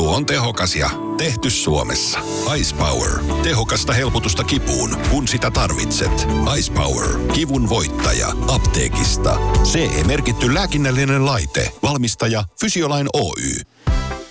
Laatu on tehokas ja tehty Suomessa. Ice Power. Tehokasta helpotusta kipuun, kun sitä tarvitset. Ice Power. Kivun voittaja. Apteekista. CE-merkitty lääkinnällinen laite. Valmistaja Fysiolain Oy.